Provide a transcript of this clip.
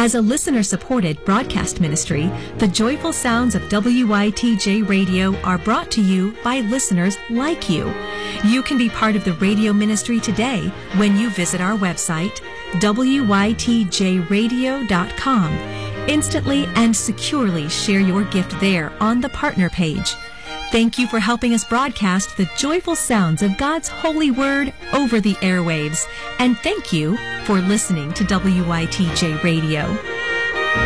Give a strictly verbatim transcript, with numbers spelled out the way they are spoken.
As a listener-supported broadcast ministry, the joyful sounds of W I T J Radio are brought to you by listeners like you. You can be part of the radio ministry today when you visit our website, W Y T J radio dot com. Instantly and securely share your gift there on the partner page. Thank you for helping us broadcast the joyful sounds of God's holy word over the airwaves. And thank you for listening to W I T J Radio.